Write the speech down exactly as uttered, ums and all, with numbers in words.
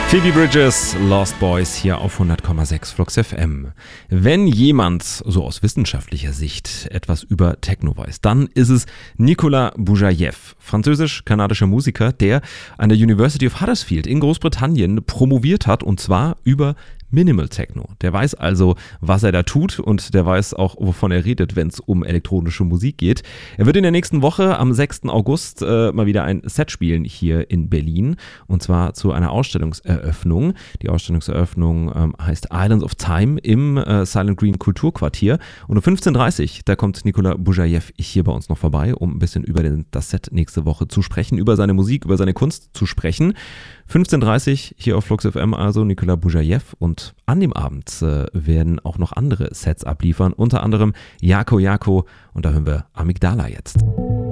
Phoebe Bridgers, Lost Boys hier auf hundert Komma sechs Flux F M. Wenn jemand so aus wissenschaftlicher Sicht etwas über Techno weiß, dann ist es Nicolas Bujaev, französisch-kanadischer Musiker, der an der University of Huddersfield in Großbritannien promoviert hat, und zwar über Minimal Techno. Der weiß also, was er da tut, und der weiß auch, wovon er redet, wenn es um elektronische Musik geht. Er wird in der nächsten Woche am sechsten August äh, mal wieder ein Set spielen hier in Berlin, und zwar zu einer Ausstellungseröffnung. Die Ausstellungseröffnung ähm, heißt Islands of Time im äh, Silent Green Kulturquartier, und um fünfzehn Uhr dreißig, da kommt Nicolas Bujaev hier bei uns noch vorbei, um ein bisschen über den, das Set nächste Woche zu sprechen, über seine Musik, über seine Kunst zu sprechen. fünfzehn Uhr dreißig hier auf Flux F M, also Nicolas Bujaev, und an dem Abend äh, werden auch noch andere Sets abliefern, unter anderem Jako Jako, und da hören wir Amygdala jetzt.